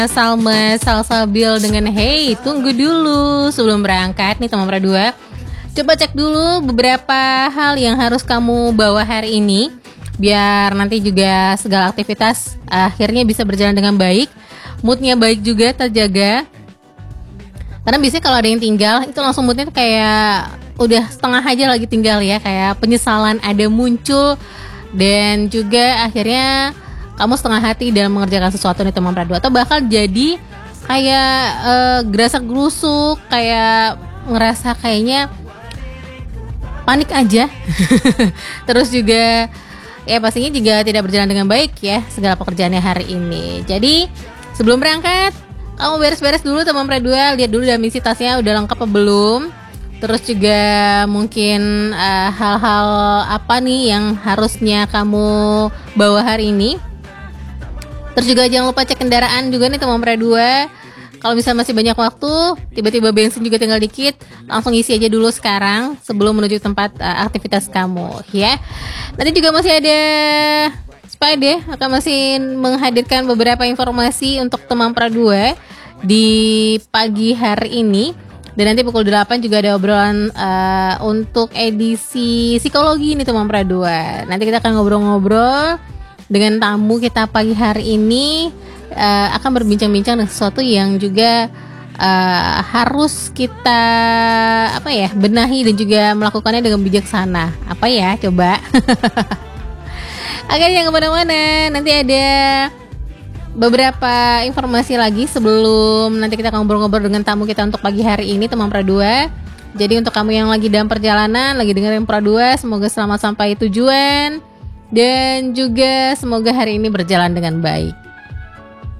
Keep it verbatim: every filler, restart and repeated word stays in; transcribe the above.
Salma Salsabil dengan hey tunggu dulu sebelum berangkat nih teman pra dua. Coba cek dulu beberapa hal yang harus kamu bawa hari ini biar nanti juga segala aktivitas akhirnya bisa berjalan dengan baik, moodnya baik juga terjaga. Karena biasanya kalau ada yang tinggal itu langsung moodnya tuh kayak udah setengah aja lagi tinggal ya, kayak penyesalan ada muncul dan juga akhirnya kamu setengah hati dalam mengerjakan sesuatu nih teman pra dua, atau bahkan jadi kayak uh, gerasak gerusuk, kayak ngerasa kayaknya panik aja. Terus juga ya pastinya juga tidak berjalan dengan baik ya segala pekerjaannya hari ini. Jadi sebelum berangkat kamu beres-beres dulu teman pra dua, lihat dulu dalam isi tasnya udah lengkap apa belum. Terus juga mungkin uh, hal-hal apa nih yang harusnya kamu bawa hari ini. Terus juga jangan lupa cek kendaraan juga nih teman pra dua. Kalau misalnya masih banyak waktu, tiba-tiba bensin juga tinggal dikit, langsung isi aja dulu sekarang sebelum menuju tempat uh, aktivitas kamu ya. Nanti juga masih ada Spade akan masih menghadirkan beberapa informasi untuk teman pra dua di pagi hari ini. Dan nanti pukul delapan juga ada obrolan uh, untuk edisi psikologi nih teman pra dua. Nanti kita akan ngobrol-ngobrol dengan tamu kita pagi hari ini. Uh, akan berbincang-bincang dengan sesuatu yang juga uh, harus kita apa ya benahi dan juga melakukannya dengan bijaksana. Apa ya coba? Agar jangan kemana-mana. Nanti ada beberapa informasi lagi sebelum nanti kita ngobrol-ngobrol dengan tamu kita untuk pagi hari ini teman pra dua. Jadi untuk kamu yang lagi dalam perjalanan, lagi dengerin pra dua, semoga selamat sampai tujuan dan juga semoga hari ini berjalan dengan baik.